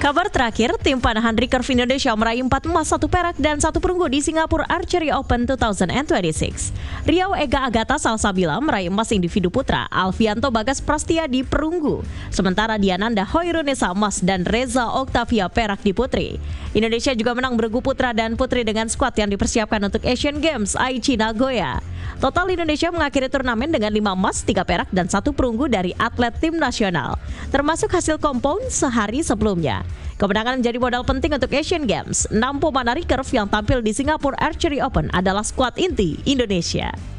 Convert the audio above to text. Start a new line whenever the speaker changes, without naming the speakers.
Kabar terakhir, tim panahan recurve Indonesia meraih 4 emas, 1 perak, dan 1 perunggu di Singapore Archery Open 2026. Riau Ega Agatha Salsabila meraih emas individu putra, Alfianto Bagas Prastia di perunggu. Sementara Diananda Hoirunisa emas dan Reza Oktavia perak di putri. Indonesia juga menang bergu putra dan putri dengan skuad yang dipersiapkan untuk Asian Games Aichi Nagoya. Total Indonesia mengakhiri turnamen dengan 5 emas, 3 perak, dan 1 perunggu dari atlet tim nasional, termasuk hasil compound sehari sebelumnya. Kemenangan menjadi modal penting untuk Asian Games. 6 pemana recurve yang tampil di Singapore Archery Open adalah skuad inti Indonesia.